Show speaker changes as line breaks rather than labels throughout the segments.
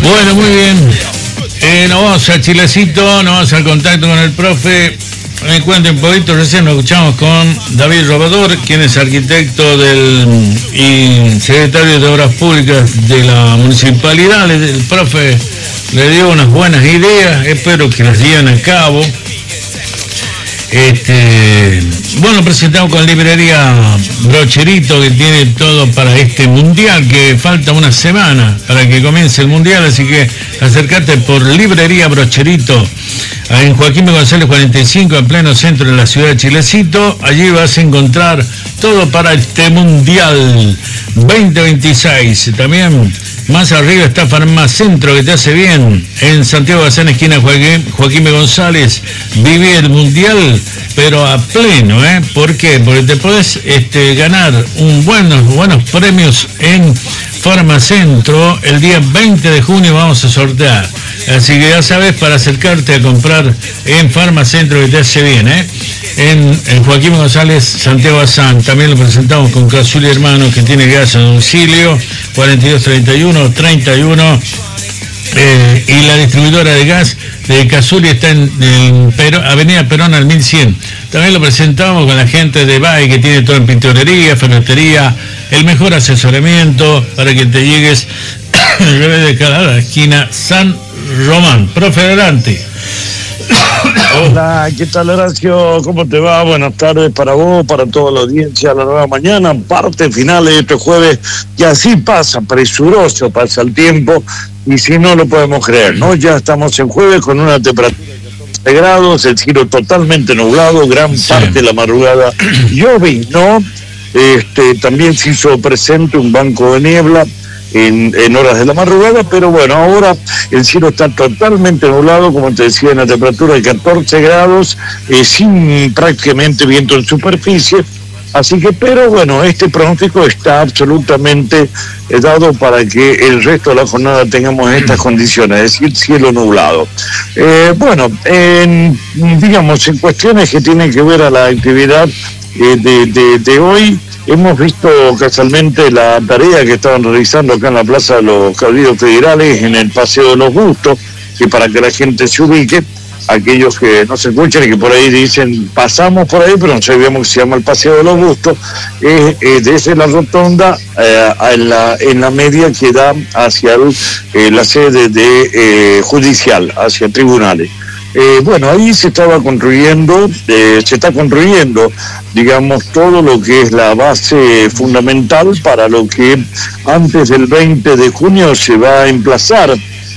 Bueno, muy bien. Nos vamos a Chilecito, nos vamos al contacto con el profe. Me cuenta un poquito, recién nos escuchamos con David Robador, quien es arquitecto y secretario de Obras Públicas de la municipalidad. El profe le dio unas buenas ideas, espero que las lleven a cabo. Bueno, presentamos con Librería Brocherito, que tiene todo para este mundial, que falta una semana para que comience el mundial, así que acércate por Librería Brocherito en Joaquín B. González 45, en pleno centro de la ciudad de Chilecito. Allí vas a encontrar todo para este mundial 2026. También más arriba está Farmacentro, que te hace bien, en Santiago Bazán, esquina Joaquín B. González. Viví el mundial, pero a pleno, ¿eh? ¿Por qué? Porque te podés ganar buenos premios en Farmacentro. El día 20 de junio vamos a sortear. Así que ya sabes, para acercarte a comprar en Farmacentro, que te hace bien, ¿eh? En Joaquín González, Santiago Bazán. También lo presentamos con Casuli Hermanos, que tiene gas a domicilio, 4231-31. Y la distribuidora de gas de Casuli está en Avenida Perón al 1100. También lo presentamos con la gente de BAE, que tiene todo en pintorería, ferretería, el mejor asesoramiento para que te llegues de cada esquina San Román. Profe, adelante.
Hola, ¿qué tal, Horacio? ¿Cómo te va? Buenas tardes para vos, para toda la audiencia. La nueva mañana, parte final de este jueves, y así pasa, presuroso pasa el tiempo, y si no lo podemos creer, ¿no? Ya estamos en jueves con una temperatura de 14 grados, el cielo totalmente nublado, gran parte de la madrugada lloviznó, también se hizo presente un banco de niebla en horas de la madrugada, pero bueno, ahora el cielo está totalmente nublado, como te decía, en la temperatura de 14 grados, sin prácticamente viento en superficie, así que, pero bueno, este pronóstico está absolutamente dado para que el resto de la jornada tengamos estas condiciones, es decir, cielo nublado. Digamos, en cuestiones que tienen que ver a la actividad de hoy, hemos visto casualmente la tarea que estaban realizando acá en la Plaza de los Cabildos Federales, en el Paseo de los Bustos, que para que la gente se ubique, aquellos que no se escuchan y que por ahí dicen, pasamos por ahí, pero no sabíamos que se llama el Paseo de los Bustos, desde la rotonda en la media que da hacia la sede de judicial, hacia tribunales. Ahí se está construyendo, digamos, todo lo que es la base fundamental para lo que antes del 20 de junio se va a emplazar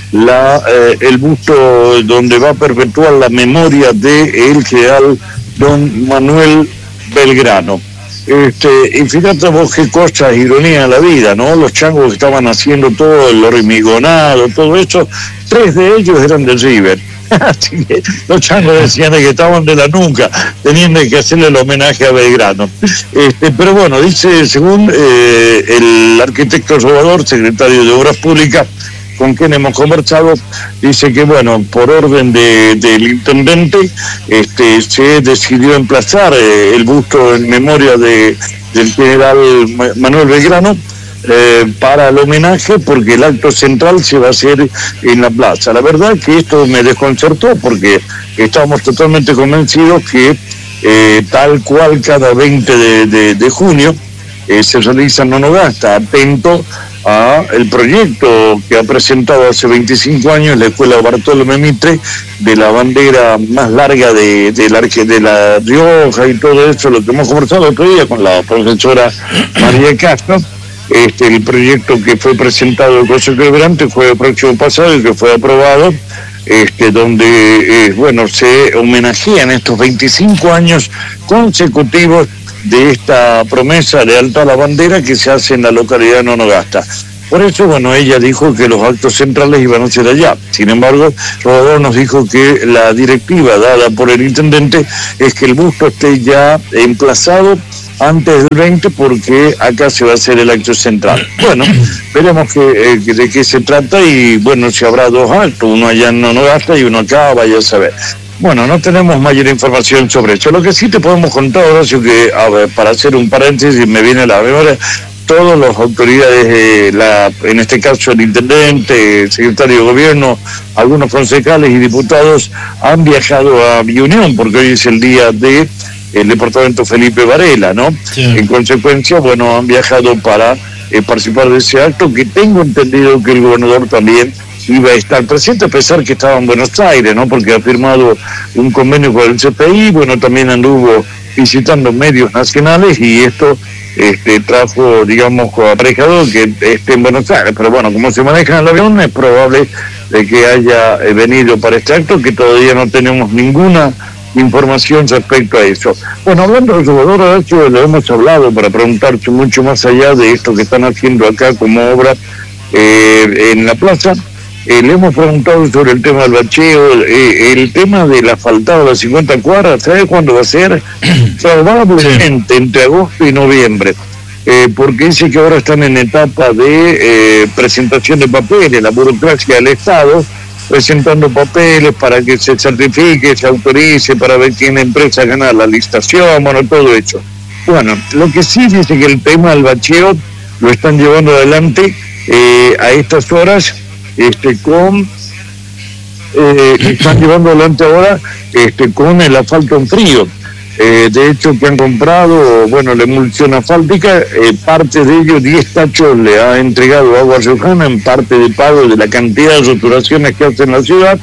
el busto donde va a perpetuar la memoria del general don Manuel Belgrano. Y fíjate vos qué cosa, ironía de la vida, ¿no? Los changos que estaban haciendo todo el hormigonado, todo eso, 3 de ellos eran de River. Así que los changos decían que estaban de la nuca, teniendo que hacerle el homenaje a Belgrano. Pero bueno, dice, según el arquitecto Robador, secretario de Obras Públicas, con quien hemos conversado, dice que bueno, por orden del intendente, se decidió emplazar el busto en memoria del general Manuel Belgrano, para el homenaje, porque el acto central se va a hacer en la plaza. La verdad que esto me desconcertó, porque estábamos totalmente convencidos que tal cual cada 20 de junio se realiza en Onogasta, atento a el proyecto que ha presentado hace 25 años la Escuela Bartolomé Mitre, de la bandera más larga de La Rioja y todo eso, lo que hemos conversado otro día con la profesora María Castro. El proyecto que fue presentado el Consejo Deliberante fue el próximo pasado y que fue aprobado, donde se homenajean estos 25 años consecutivos de esta promesa de lealtad a la bandera que se hace en la localidad de Nonogasta. Por eso, ella dijo que los actos centrales iban a ser allá. Sin embargo, Rodolfo nos dijo que la directiva dada por el intendente es que el busto esté ya emplazado antes del 20, porque acá se va a hacer el acto central. Bueno, veremos de qué se trata, y si habrá 2 actos, uno allá en Nonogasta y uno acá, vaya a saber. Bueno, no tenemos mayor información sobre eso. Lo que sí te podemos contar, Horacio, que, para hacer un paréntesis, me viene a la memoria, todas las autoridades, en este caso el intendente, el secretario de gobierno, algunos concejales y diputados han viajado a Unión, porque hoy es el día de el departamento Felipe Varela, ¿no? Sí. En consecuencia, bueno, han viajado para participar de ese acto, que tengo entendido que el gobernador también iba a estar presente, a pesar que estaba en Buenos Aires, ¿no? Porque ha firmado un convenio con el CPI, bueno, también anduvo visitando medios nacionales y esto trajo, digamos, aparejado que esté en Buenos Aires. Pero bueno, como se maneja en el avión, es probable de que haya venido para este acto, que todavía no tenemos ninguna información respecto a eso. Bueno, hablando del jugador, Horacio, lo hemos hablado para preguntarse mucho más allá de esto que están haciendo acá como obra en la plaza. Le hemos preguntado sobre el tema del bacheo, el tema del asfaltado de las 50 cuadras. ¿Sabe cuándo va a ser? Probablemente entre agosto y noviembre, porque dice que ahora están en etapa de presentación de papeles, la burocracia del Estado, presentando papeles para que se certifique, se autorice, para ver quién empresa gana la licitación, bueno, todo eso. Bueno, lo que sí dice que el tema del bacheo lo están llevando adelante a estas horas, están llevando adelante ahora con el asfalto en frío. De hecho, que han comprado, bueno, la emulsión asfáltica, parte de ello, 10 tachos le ha entregado Agua Riojana en parte de pago de la cantidad de roturaciones que hace en la ciudad,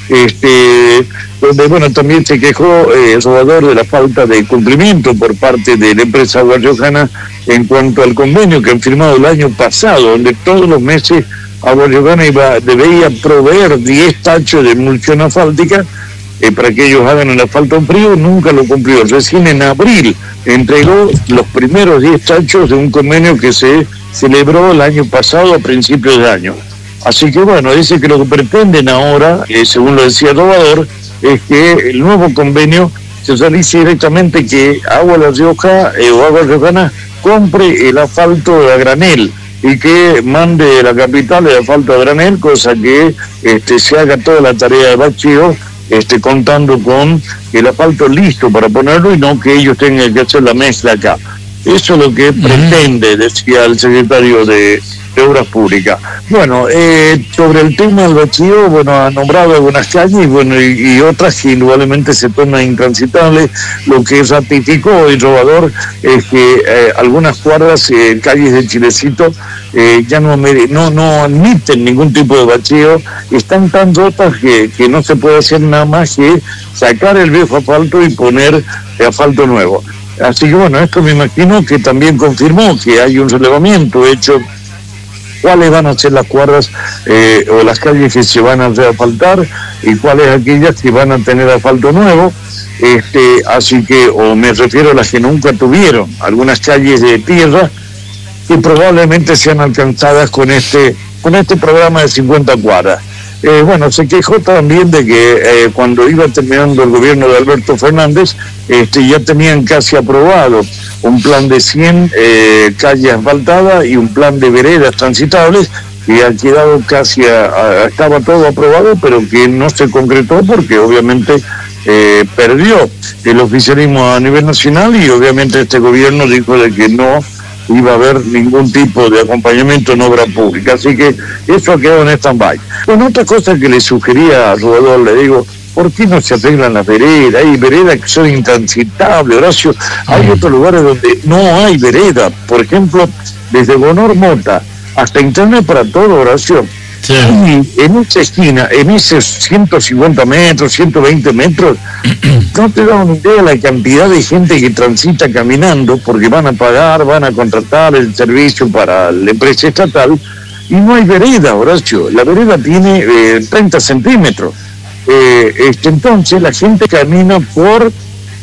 donde, bueno, también se quejó el Salvador de la falta de cumplimiento por parte de la empresa Agua Riojana en cuanto al convenio que han firmado el año pasado, donde todos los meses Agua Riojana debía proveer 10 tachos de emulsión asfáltica para que ellos hagan el asfalto en frío. Nunca lo cumplió. Recién en abril entregó los primeros 10 tachos de un convenio que se celebró el año pasado a principios de año. Así que bueno, dice que lo que pretenden ahora, según lo decía el Salvador, es que el nuevo convenio se realice directamente, que Agua La Rioja o Agua Riojana compre el asfalto a granel y que mande la capital el asfalto a granel, cosa que se haga toda la tarea de bacheo, contando con el asfalto listo para ponerlo y no que ellos tengan que hacer la mezcla acá. Eso es lo que pretende, decía el secretario de Obras Públicas. Bueno, sobre el tema del bacheo, bueno, ha nombrado algunas calles, bueno, y otras que indudablemente se tornan intransitables. Lo que ratificó el Salvador es que algunas cuadras, calles de Chilecito, ya no admiten ningún tipo de bacheo, están tan rotas que no se puede hacer nada más que sacar el viejo asfalto y poner asfalto nuevo. Así que bueno, esto me imagino que también confirmó que hay un relevamiento hecho cuáles van a ser las cuadras o las calles que se van a reasfaltar y cuáles aquellas que van a tener asfalto nuevo. Así que, o me refiero a las que nunca tuvieron, algunas calles de tierra que probablemente sean alcanzadas con este programa de 50 cuadras. Bueno, se quejó también de que cuando iba terminando el gobierno de Alberto Fernández, ya tenían casi aprobado un plan de 100 calles asfaltadas y un plan de veredas transitables, que ha quedado casi, estaba todo aprobado, pero que no se concretó porque obviamente perdió el oficialismo a nivel nacional y obviamente este gobierno dijo de que no iba a haber ningún tipo de acompañamiento en obra pública, así que eso ha quedado en stand-by. Bueno, otra cosa que le sugería a Rodolfo, le digo, ¿por qué no se arreglan las veredas? Hay veredas que son intransitables, Horacio. Hay otros lugares donde no hay vereda, por ejemplo, desde Bonor Mota hasta Internet para Todo, Horacio. Sí. Y en esa esquina, en esos 150 metros, 120 metros, no te da una idea de la cantidad de gente que transita caminando, porque van a pagar, van a contratar el servicio para la empresa estatal, y no hay vereda, Horacio. La vereda tiene 30 centímetros. Entonces la gente camina por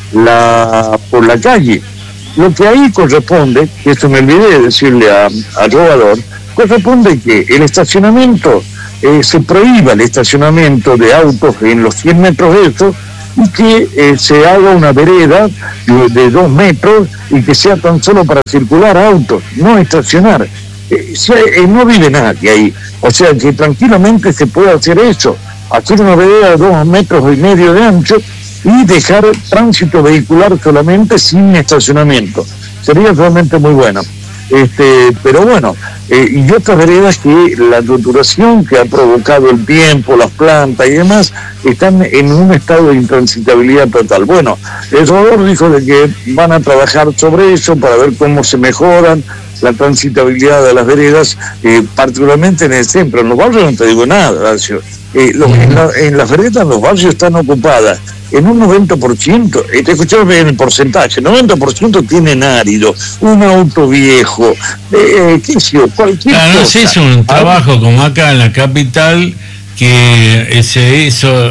la calle. Lo que ahí corresponde, que eso me olvidé de decirle al robador, corresponde que el estacionamiento, se prohíba el estacionamiento de autos en los 100 metros de eso, y que se haga una vereda de 2 metros y que sea tan solo para circular autos, no estacionar. No vive nadie ahí, o sea que tranquilamente se puede hacer eso, hacer una vereda de 2,5 metros de ancho y dejar tránsito vehicular solamente sin estacionamiento. Sería realmente muy bueno. Pero bueno, y otras veredas que la saturación que ha provocado el tiempo, las plantas y demás, están en un estado de intransitabilidad total. Bueno, el gobernador dijo de que van a trabajar sobre eso para ver cómo se mejoran la transitabilidad de las veredas, particularmente en el centro. En los barrios no te digo nada, Horacio. En las veredas los barrios están ocupadas en un 90%, te escuchaba bien el porcentaje, 90% tienen árido, un auto viejo, qué sé yo, cualquier cosa.
Se hizo un trabajo como acá en la capital, que se hizo,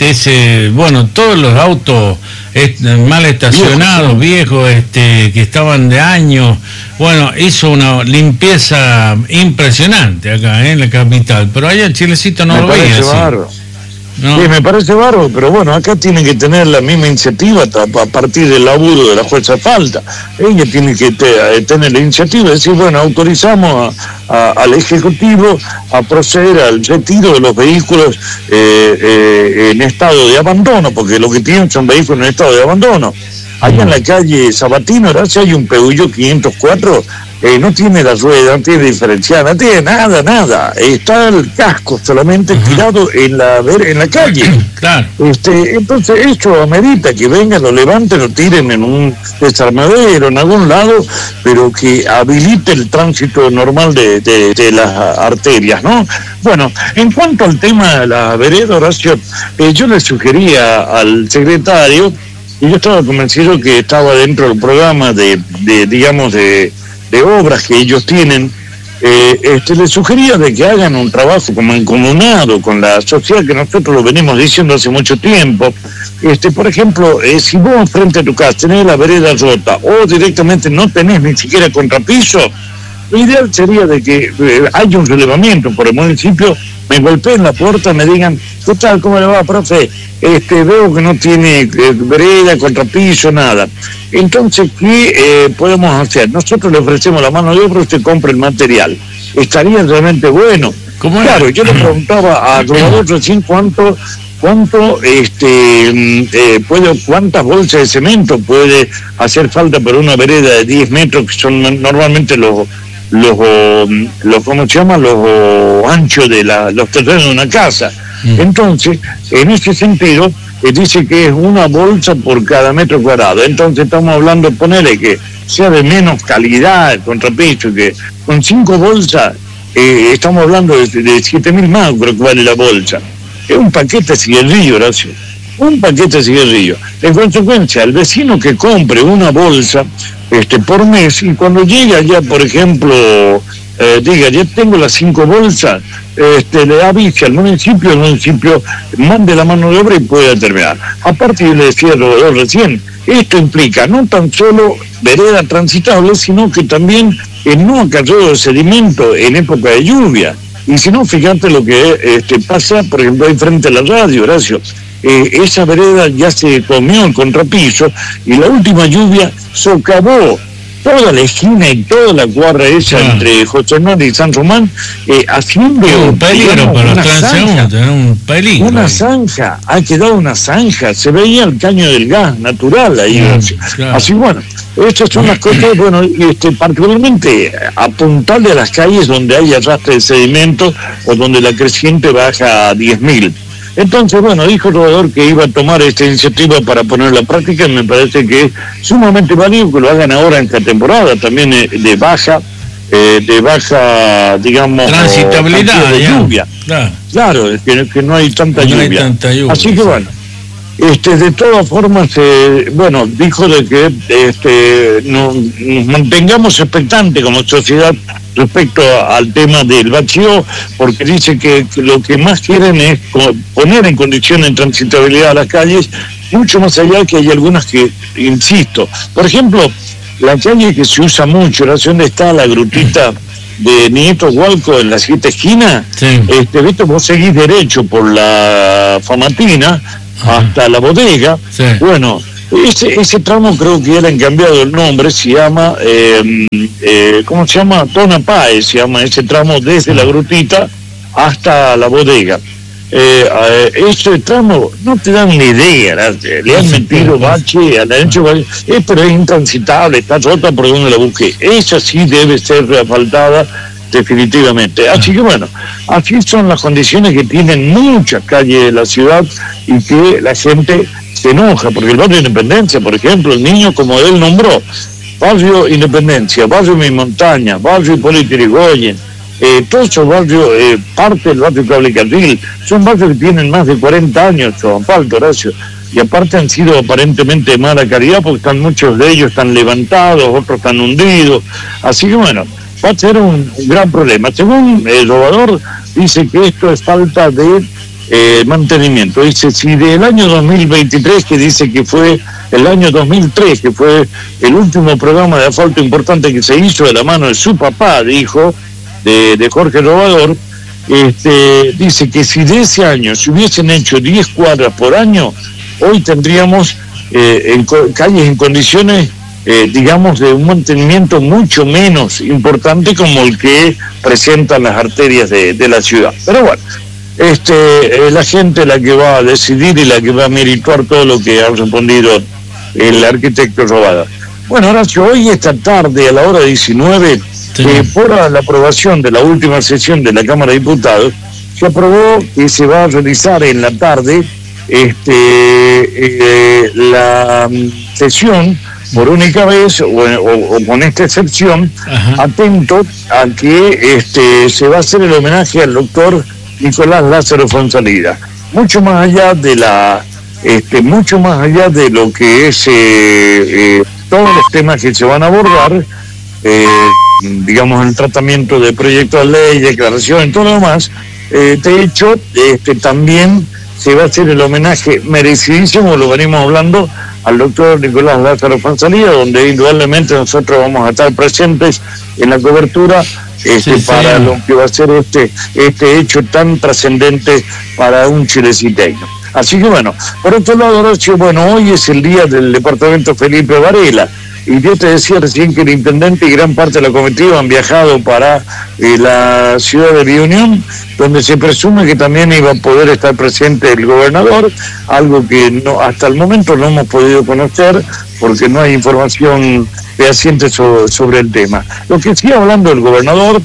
todos los autos mal estacionados, viejos, que estaban de años, hizo una limpieza impresionante acá en la capital, pero allá en Chilecito no lo veía así. No.
Sí, me parece bárbaro, pero bueno, acá tienen que tener la misma iniciativa a partir del laburo de la jueza Falta. Ella tiene que tener la iniciativa de decir, bueno, autorizamos al Ejecutivo a proceder al retiro de los vehículos en estado de abandono, porque lo que tienen son vehículos en estado de abandono. Allá en la calle Sabatino, si hay un Peugeot 504, no tiene la rueda, no tiene diferencial, no tiene nada. Está el casco solamente tirado en la calle.
Claro.
Entonces esto amerita que vengan, lo levanten, lo tiren en un desarmadero, en algún lado, pero que habilite el tránsito normal de las arterias, ¿no? Bueno, en cuanto al tema de la vereda, Horacio, yo le sugería al secretario, y yo estaba convencido que estaba dentro del programa de obras que ellos tienen, les sugería de que hagan un trabajo como encomunado con la sociedad, que nosotros lo venimos diciendo hace mucho tiempo. Por ejemplo, si vos frente a tu casa tenés la vereda rota o directamente no tenés ni siquiera contrapiso, lo ideal sería de que haya un relevamiento por el municipio, me golpeen la puerta, me digan, ¿qué tal? ¿Cómo le va, profe? Veo que no tiene vereda, contrapiso, nada. Entonces, ¿qué podemos hacer? Nosotros le ofrecemos la mano de obra, usted compra el material. Estaría realmente bueno. Claro, yo le preguntaba a Robador recién cuántas bolsas de cemento puede hacer falta para una vereda de 10 metros, que son normalmente los ¿cómo se llama? Los anchos de los terrenos de una casa. Entonces, en ese sentido, dice que es una bolsa por cada metro cuadrado. Entonces estamos hablando, ponele que sea de menos calidad el contrapiso, que con 5 bolsas estamos hablando de 7.000 más, creo que vale la bolsa. Es un paquete de cigarrillo, Horacio. Un paquete de cigarrillo. En consecuencia, el vecino que compre una bolsa por mes, y cuando llega ya, por ejemplo, diga, ya tengo las 5 bolsas, le avise al municipio, el municipio mande la mano de obra y pueda terminar. Aparte, yo le decía a Robador recién, esto implica no tan solo vereda transitable, sino que también no acarreo de sedimento en época de lluvia. Y si no, fíjate lo que pasa, por ejemplo, ahí frente a la radio, Horacio. Esa vereda ya se comió el contrapiso y la última lluvia socavó toda la esquina y toda la cuadra esa entre José Hernández y San Román, haciendo
un peligro para los transeúntes, un peligro.
Una zanja, ha quedado una zanja, se veía el caño del gas natural ahí. Claro. Así, bueno, estas son las cosas, particularmente apuntarle a las calles donde hay arrastre de sedimentos o donde la creciente baja a 10.000. Entonces, bueno, dijo Robador que iba a tomar esta iniciativa para ponerla en práctica, y me parece que es sumamente válido que lo hagan ahora en esta temporada, también de baja, digamos,
transitabilidad
de lluvia. Claro, que no hay tanta lluvia. Así que bueno, de todas formas, dijo de que nos mantengamos expectantes como sociedad respecto al tema del bacheo, porque dice que lo que más quieren es poner en condiciones de transitabilidad a las calles, mucho más allá que hay algunas que, insisto, por ejemplo, la calle que se usa mucho, donde está la grutita de Nieto Hualco en las 7 esquinas, ¿viste? Vos seguís derecho por la Famatina hasta la bodega, bueno, ese tramo creo que ya le han cambiado el nombre, se llama, ¿cómo se llama? Tona Páez se llama ese tramo desde la grutita hasta la bodega. ese tramo no te dan ni idea, le han metido bache, han hecho bache, pero es intransitable, está rota por donde la busque. Esa sí debe ser reasfaltada definitivamente. Así que bueno, así son las condiciones que tienen muchas calles de la ciudad y que la gente se enoja, porque el barrio Independencia, por ejemplo, el niño, como él nombró, barrio Independencia, barrio Mi Montaña, barrio Hipólito Yrigoyen, todos esos barrios, parte del barrio Cable Carril, son barrios que tienen más de 40 años, Juan Falto, Horacio, y aparte han sido aparentemente de mala calidad porque muchos de ellos están levantados, otros están hundidos, así que bueno, va a ser un gran problema. Según el Robador, dice que esto es falta de mantenimiento. Dice, si del año 2023, que dice que fue el año 2003, que fue el último programa de asfalto importante que se hizo de la mano de su papá, dijo, de Jorge Robador, dice que si de ese año se hubiesen hecho 10 cuadras por año, hoy tendríamos calles en condiciones, digamos, de un mantenimiento mucho menos importante como el que presentan las arterias de la ciudad. Pero bueno, la gente la que va a decidir y la que va a merituar todo lo que ha respondido el arquitecto Robador. Bueno, Horacio, hoy esta tarde a la hora 19, por la aprobación de la última sesión de la Cámara de Diputados, se aprobó que se va a realizar en la tarde la sesión por única vez o con esta excepción. Ajá. Atento a que se va a hacer el homenaje al doctor Nicolás Lázaro Fonsalida, mucho más allá de lo que es todos los temas que se van a abordar, digamos, el tratamiento de proyectos de ley, declaración y todo lo demás. De hecho, también se va a hacer el homenaje merecidísimo, lo venimos hablando, al doctor Nicolás Lázaro Fonsalida, donde indudablemente nosotros vamos a estar presentes en la cobertura para lo que va a ser este hecho tan trascendente para un chileciteño. Así que bueno, por otro lado, Horacio, bueno, hoy es el día del departamento Felipe Varela, y yo te decía recién que el intendente y gran parte de la comitiva han viajado para la ciudad de Reunión, donde se presume que también iba a poder estar presente el gobernador, algo que no, hasta el momento no hemos podido conocer porque no hay información fehaciente sobre el tema. Lo que sigue hablando el gobernador,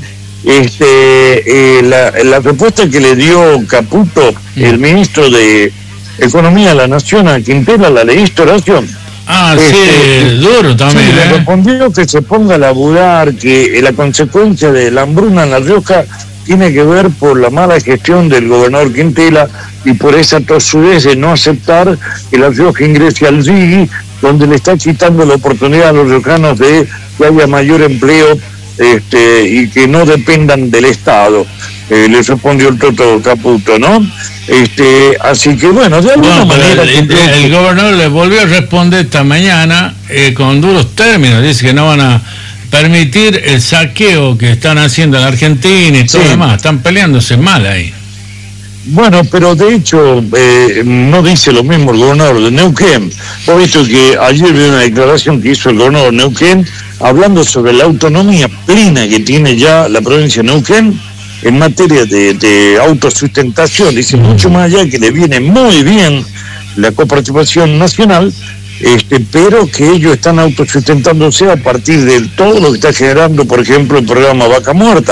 la respuesta que le dio Caputo, el ministro de Economía de la Nación, a Quintela, ¿la leíste, Horacio?
Sí, duro también.
Sí, le respondió que se ponga a laburar, que la consecuencia de la hambruna en La Rioja tiene que ver por la mala gestión del gobernador Quintela y por esa tosudez de no aceptar que La Rioja ingrese al RIGI, donde le está quitando la oportunidad a los riojanos de que haya mayor empleo y que no dependan del Estado. Le respondió el Toto Caputo, ¿no? Así que bueno, de alguna manera...
El gobernador le volvió a responder esta mañana con duros términos, dice que no van a permitir el saqueo que están haciendo en la Argentina y todo lo demás, están peleándose mal ahí.
Bueno, pero de hecho no dice lo mismo el gobernador de Neuquén. He visto que ayer vi una declaración que hizo el gobernador de Neuquén hablando sobre la autonomía plena que tiene ya la provincia de Neuquén en materia de autosustentación. Dice mucho más allá que le viene muy bien la coparticipación nacional, pero que ellos están autosustentándose a partir de todo lo que está generando, por ejemplo, el programa Vaca Muerta.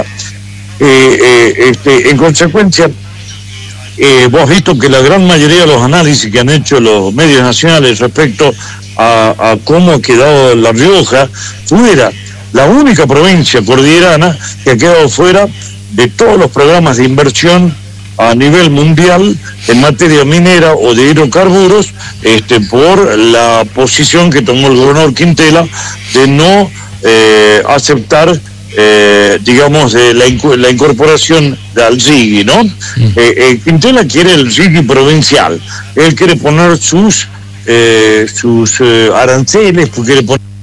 En consecuencia, vos has visto que la gran mayoría de los análisis que han hecho los medios nacionales respecto a cómo ha quedado La Rioja, fuera la única provincia cordillerana que ha quedado fuera de todos los programas de inversión a nivel mundial en materia minera o de hidrocarburos, por la posición que tomó el gobernador Quintela de no aceptar, digamos, la incorporación al RIGI, ¿no? Quintela quiere el RIGI provincial, él quiere poner sus aranceles, quiere poner